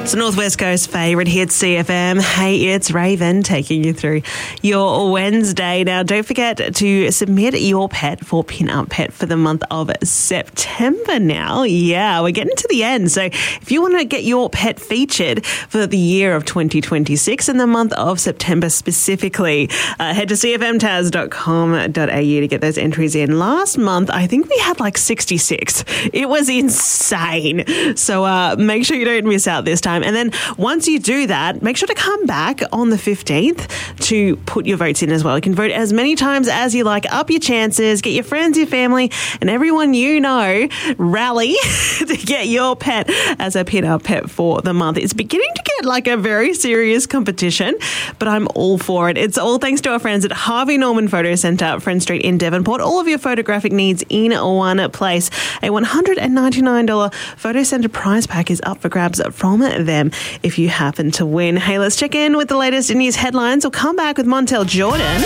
So Northwest Coast favourite hit CFM. Hey, it's Raven taking you through your Wednesday. Now, don't forget to submit your pet for Pin Up Pet for the month of September now. Yeah, we're getting to the end. So if you want to get your pet featured for the year of 2026 in the month of September specifically, head to cfmtaz.com.au to get those entries in. Last month, I think we had like 66. It was insane. So make sure you don't miss out this time. And then once you do that, make sure to come back on the 15th to put your votes in as well. You can vote as many times as you like. Up your chances. Get your friends, your family, and everyone you know rally to get your pet as a pin-up pet for the month. It's beginning to get like a very serious competition, but I'm all for it. It's all thanks to our friends at Harvey Norman Photo Centre, Friend Street in Devonport. All of your photographic needs in one place. A $199 Photo Centre prize pack is up for grabs from them if you happen to win. Hey, let's check in with the latest news headlines. We'll come back with Montel Jordan,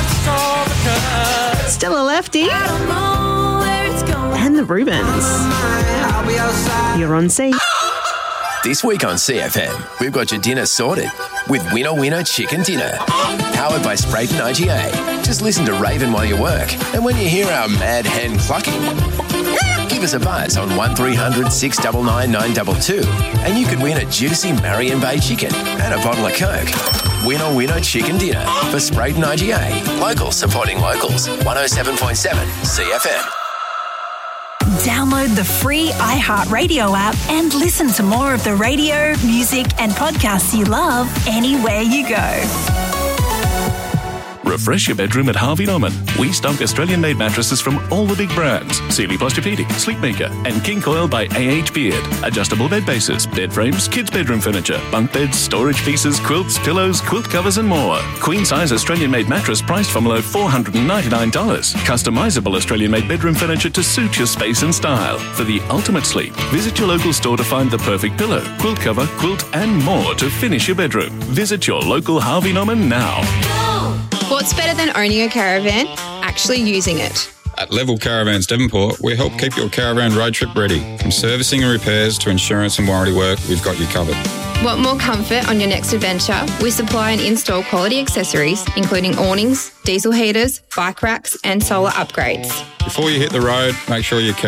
Still a Lefty, and the Rubens. You're on C. This week on CFM, we've got your dinner sorted with Winner Winner Chicken Dinner. Powered by Sprayton IGA. Just listen to Raven while you work. And when you hear our mad hen clucking, give us a buzz on 1300 699 922 and you could win a juicy Marion Bay chicken and a bottle of Coke. Winner Winner Chicken Dinner for Sprayton IGA. Locals supporting locals. 107.7 CFM. Download the free iHeartRadio app and listen to more of the radio, music and podcasts you love anywhere you go. Refresh your bedroom at Harvey Norman. We stock Australian-made mattresses from all the big brands. Sealy Posturepedic, Sleepmaker, and King Coil by A.H. Beard. Adjustable bed bases, bed frames, kids' bedroom furniture, bunk beds, storage pieces, quilts, pillows, quilt covers, and more. Queen-size Australian-made mattress priced from below $499. Customizable Australian-made bedroom furniture to suit your space and style. For the ultimate sleep, visit your local store to find the perfect pillow, quilt cover, quilt, and more to finish your bedroom. Visit your local Harvey Norman now. What's better than owning a caravan? Actually using it. At Level Caravans Devonport, we help keep your caravan road trip ready. From servicing and repairs to insurance and warranty work, we've got you covered. Want more comfort on your next adventure? We supply and install quality accessories, including awnings, diesel heaters, bike racks, and solar upgrades. Before you hit the road, make sure your